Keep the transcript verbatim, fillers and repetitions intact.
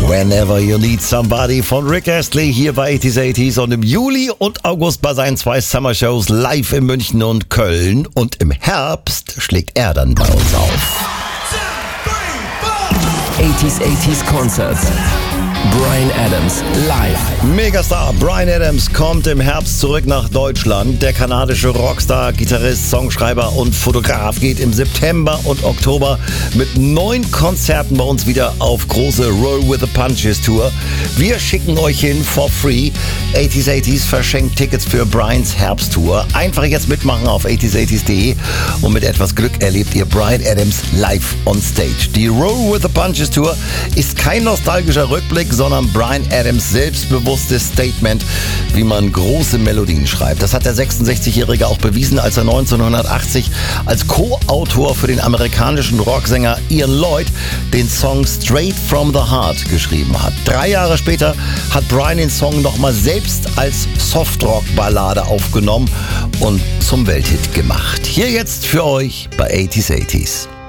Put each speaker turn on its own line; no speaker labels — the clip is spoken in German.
Whenever You Need Somebody von Rick Astley hier bei achtziger achtziger und im Juli und August bei seinen zwei Summer Shows live in München und Köln und im Herbst schlägt er dann bei uns auf.
achtziger achtziger Concerts. Bryan Adams live.
Megastar Bryan Adams kommt im Herbst zurück nach Deutschland. Der kanadische Rockstar, Gitarrist, Songschreiber und Fotograf geht im September und Oktober mit neun Konzerten bei uns wieder auf große Roll with the Punches Tour. Wir schicken euch hin for free. achtziger achtziger verschenkt Tickets für Bryans Herbsttour. Einfach jetzt mitmachen auf achtziger achtziger punkt de und mit etwas Glück erlebt ihr Bryan Adams live on stage. Die Roll with the Punches Tour ist kein nostalgischer Rückblick, sondern Bryan Adams selbstbewusstes Statement, wie man große Melodien schreibt. Das hat der sechsundsechzigjährige auch bewiesen, als er neunzehnhundertachtzig als Co-Autor für den amerikanischen Rocksänger Ian Lloyd den Song Straight from the Heart geschrieben hat. Drei Jahre später hat Bryan den Song nochmal selbst als Softrock-Ballade aufgenommen und zum Welthit gemacht. Hier jetzt für euch bei achtziger achtziger.